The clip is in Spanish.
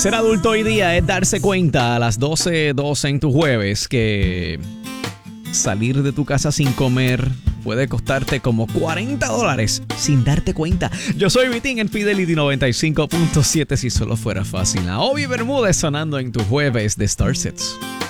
Ser adulto hoy día es darse cuenta a las 12:12 en tu jueves que salir de tu casa sin comer puede costarte como $40 sin darte cuenta. Yo soy Vitín en Fidelity 95.7 si solo fuera fácil. A Obi Bermúdez sonando en tu jueves de Starsets.